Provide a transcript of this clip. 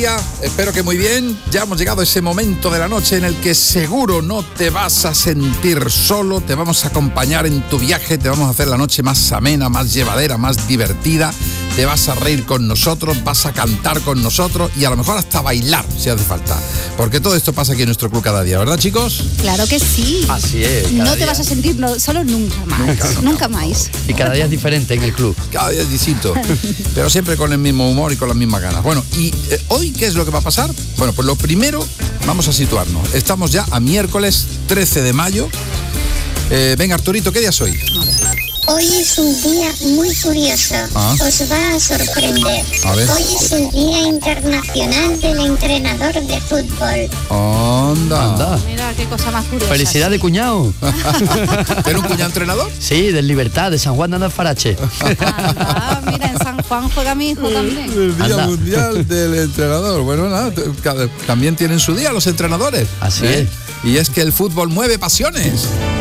día, espero que muy bien. Ya hemos llegado a ese momento de la noche en el que seguro no te vas a sentir solo, te vamos a acompañar en tu viaje, te vamos a hacer la noche más amena, más llevadera, más divertida, te vas a reír con nosotros, vas a cantar con nosotros y a lo mejor hasta bailar si hace falta. Porque todo esto pasa aquí en nuestro club cada día, ¿verdad, chicos? Claro que sí. Así es. No te vas a sentir solo nunca más. Nunca más. Y cada día es diferente en el club. Cada día es distinto, pero siempre con el mismo humor y con las mismas ganas. Bueno, y hoy, ¿qué es lo que va a pasar? Bueno, pues lo primero, vamos a situarnos. Estamos ya a miércoles 13 de mayo. Venga, Arturito, ¿qué día es hoy? Hoy es un día muy curioso. Os va a sorprender. A ver. Hoy es el Día Internacional del Entrenador de Fútbol. Anda. Mira, qué cosa más curiosa. Felicidades, cuñado. ¿Era un cuñado entrenador? Sí, del Libertad, de San Juan de Andafarache. Anda, mira, en San Juan juega mi hijo también. El Día Anda. Mundial del Entrenador. Bueno, nada, también tienen su día los entrenadores. Así es. Y es que el fútbol mueve pasiones.